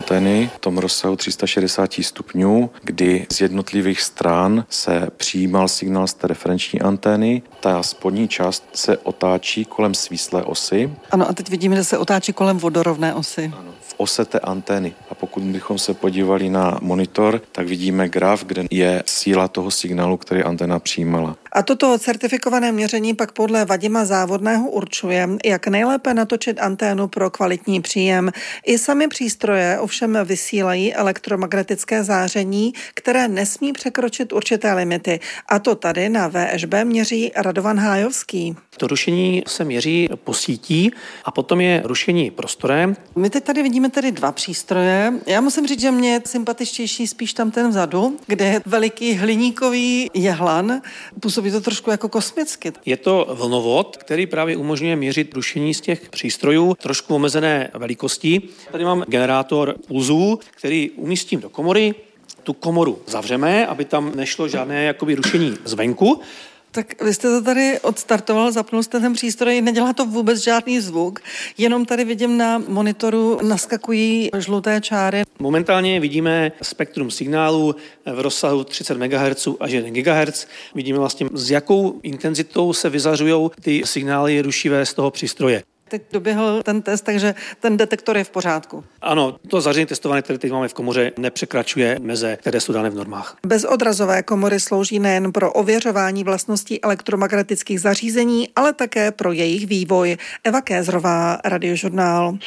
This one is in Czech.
antény v tom rozsahu 360 stupňů, kdy z jednotlivých stran se přijímal signál z té referenční antény. Ta spodní část se otáčí kolem svislé osy. Ano, a teď vidíme, že se otáčí kolem vodorovné osy. Ano, v ose té antény. A pokud bychom se podívali na monitor, tak vidíme graf, kde je síla toho signálu, který anténa přijímala. A toto certifikované měření pak podle Vadima Závodného určuje, jak nejlépe natočit anténu pro kvalitní příjem. I sami přístroje ovšem vysílají elektromagnetické záření, které nesmí překročit určité limity. A to tady na VŠB měří Radovan Hájovský. To rušení se měří po sítí a potom je rušení prostorem. My teď tady vidíme tedy dva přístroje. Já musím říct, že mě je sympatičtější spíš tam ten vzadu, kde je veliký hliníkový jehlan. Působí to trošku jako kosmicky. Je to vlnovod, který právě umožňuje měřit rušení z těch přístrojů trošku omezené velikosti. Tady mám generátor pulzů, který umístím do komory. Tu komoru zavřeme, aby tam nešlo žádné jakoby rušení zvenku. Tak vy jste to tady odstartoval, zapnul jste ten přístroj, nedělá to vůbec žádný zvuk, jenom tady vidím na monitoru naskakují žluté čáry. Momentálně vidíme spektrum signálu v rozsahu 30 MHz až 1 GHz. Vidíme vlastně, s jakou intenzitou se vyzařují ty signály rušivé z toho přístroje. Teď doběhl ten test, takže ten detektor je v pořádku. Ano, to zařízení testované, které teď máme v komoře, nepřekračuje meze, které jsou dané v normách. Bezodrazové komory slouží nejen pro ověřování vlastností elektromagnetických zařízení, ale také pro jejich vývoj. Eva Kézrová, Radiožurnál.